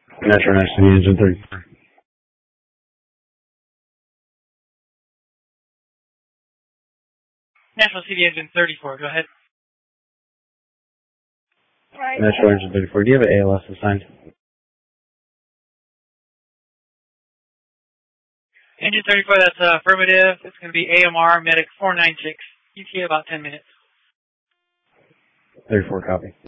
Metro Nash City Engine 34. National City Engine 34, go ahead. Right. Metro Engine 34, do you have an ALS assigned? Engine 34, that's affirmative. It's going to be AMR Medic 496. ETA about 10 minutes. 34, copy.